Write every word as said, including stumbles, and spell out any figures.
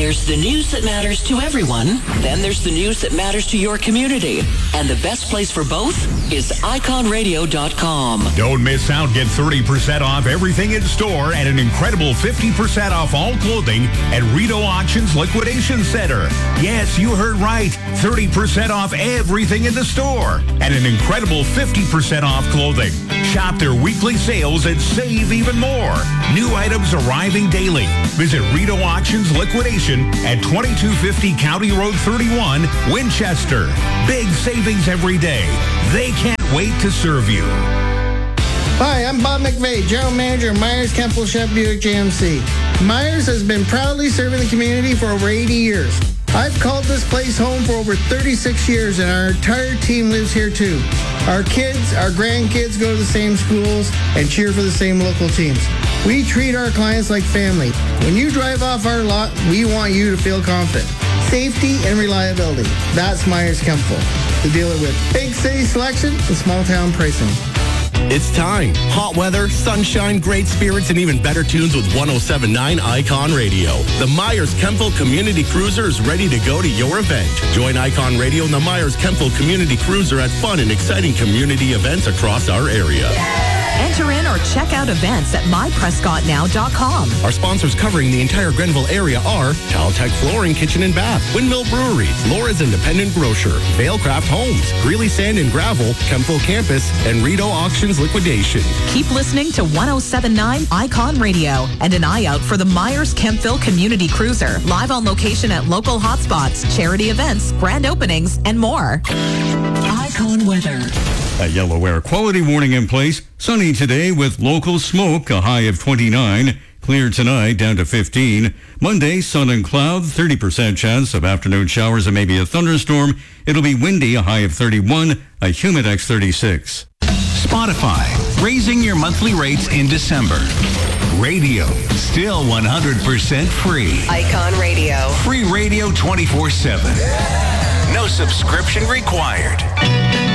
There's the news that matters to everyone. Then there's the news that matters to your community. And the best place for both is icon radio dot com. Don't miss out. Get thirty percent off everything in store and an incredible fifty percent off all clothing at Rideau Auctions Liquidation Center. Yes, you heard right. thirty percent off everything in the store and an incredible fifty percent off clothing. Shop their weekly sales and save even more. New items arriving daily. Visit Rideau Auctions Liquidation at twenty-two fifty County Road thirty-one, Winchester. Big savings every day. They can't wait to serve you. Hi, I'm Bob McVeigh, General Manager of Myers Kempel Chef Buick G M C. Myers has been proudly serving the community for over eighty years. I've called this place home for over thirty-six years, and our entire team lives here too. Our kids, our grandkids go to the same schools and cheer for the same local teams. We treat our clients like family. When you drive off our lot, we want you to feel confident. Safety and reliability. That's Myers Kempel, the dealer with big city selection and small town pricing. It's time. Hot weather, sunshine, great spirits, and even better tunes with one oh seven point nine Icon Radio. The Myers Kempel Community Cruiser is ready to go to your event. Join Icon Radio and the Myers Kempel Community Cruiser at fun and exciting community events across our area. Enter in or check out events at my prescott now dot com. Our sponsors covering the entire Grenville area are Taltech Flooring, Kitchen and Bath, Windmill Brewery, Laura's Independent Grocer, Vailcraft Homes, Greeley Sand and Gravel, Kempville Campus, and Rideau Auctions Liquidation. Keep listening to one oh seven point nine Icon Radio and an eye out for the Myers Kempville Community Cruiser, live on location at local hotspots, charity events, grand openings, and more. Icon weather. A yellow air quality warning in place. Sunny today with local smoke, a high of twenty-nine. Clear tonight, down to fifteen. Monday, sun and cloud, thirty percent chance of afternoon showers and maybe a thunderstorm. It'll be windy, a high of thirty-one, a Humidex thirty-six. Spotify, raising your monthly rates in December. Radio, still one hundred percent free. Icon Radio. Free radio twenty-four seven. No subscription required.